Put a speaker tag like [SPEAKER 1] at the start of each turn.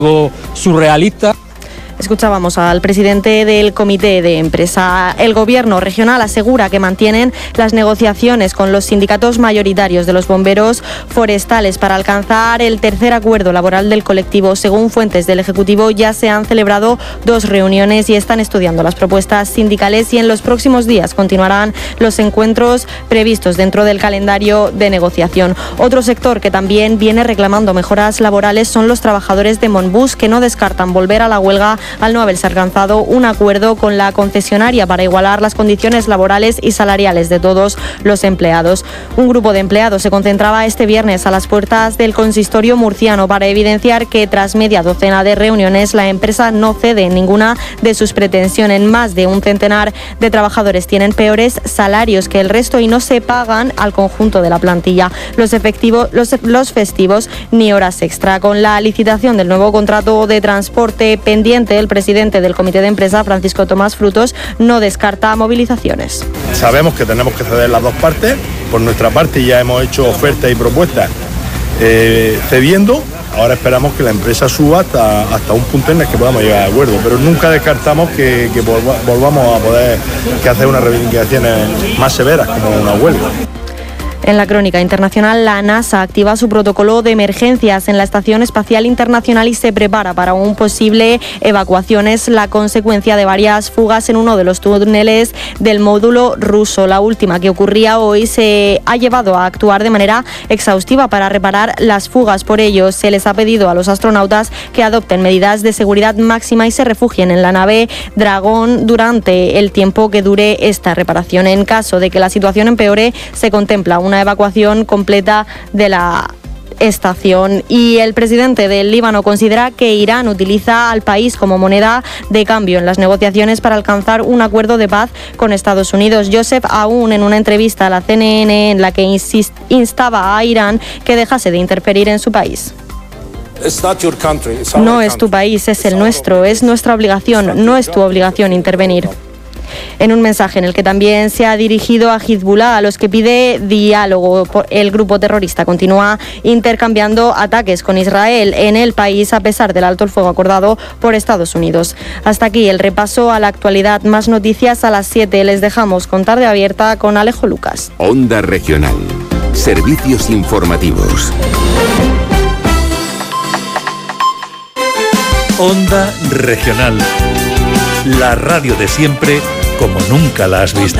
[SPEAKER 1] surrealista.
[SPEAKER 2] Escuchábamos al presidente del comité de empresa. El gobierno regional asegura que mantienen las negociaciones con los sindicatos mayoritarios de los bomberos forestales para alcanzar el tercer acuerdo laboral del colectivo. Según fuentes del Ejecutivo, ya se han celebrado 2 reuniones y están estudiando las propuestas sindicales, y en los próximos días continuarán los encuentros previstos dentro del calendario de negociación. Otro sector que también viene reclamando mejoras laborales son los trabajadores de Monbus, que no descartan volver a la huelga al no haberse alcanzado un acuerdo con la concesionaria para igualar las condiciones laborales y salariales de todos los empleados. Un grupo de empleados se concentraba este viernes a las puertas del consistorio murciano para evidenciar que tras media docena de reuniones la empresa no cede en ninguna de sus pretensiones. Más de un centenar de trabajadores tienen peores salarios que el resto y no se pagan al conjunto de la plantilla los festivos ni horas extra. Con la licitación del nuevo contrato de transporte pendiente, el presidente del comité de empresa, Francisco Tomás Frutos, no descarta movilizaciones.
[SPEAKER 3] Sabemos que tenemos que ceder las dos partes. Por nuestra parte ya hemos hecho ofertas y propuestas cediendo. Ahora esperamos que la empresa suba hasta un punto en el que podamos llegar a acuerdo, pero nunca descartamos que volvamos a poder hacer unas reivindicaciones más severas, como una huelga.
[SPEAKER 2] En la crónica internacional, la NASA activa su protocolo de emergencias en la Estación Espacial Internacional y se prepara para un posible evacuación. Es la consecuencia de varias fugas en uno de los túneles del módulo ruso. La última, que ocurría hoy, se ha llevado a actuar de manera exhaustiva para reparar las fugas. Por ello, se les ha pedido a los astronautas que adopten medidas de seguridad máxima y se refugien en la nave Dragón durante el tiempo que dure esta reparación. En caso de que la situación empeore, se contempla una evacuación completa de la estación. Y el presidente del Líbano considera que Irán utiliza al país como moneda de cambio en las negociaciones para alcanzar un acuerdo de paz con Estados Unidos. Joseph Aoun, en una entrevista a la CNN en la que instaba a Irán que dejase de interferir en su país. No es tu país, es el nuestro, es nuestra obligación, no es tu obligación intervenir. En un mensaje en el que también se ha dirigido a Hezbollah, a los que pide diálogo. El grupo terrorista continúa intercambiando ataques con Israel en el país a pesar del alto el fuego acordado por Estados Unidos. Hasta aquí el repaso a la actualidad. Más noticias a las 7. Les dejamos con Tarde Abierta con Alejo Lucas.
[SPEAKER 4] Onda Regional. Servicios informativos.
[SPEAKER 5] Onda Regional. La radio de siempre, como nunca la has visto.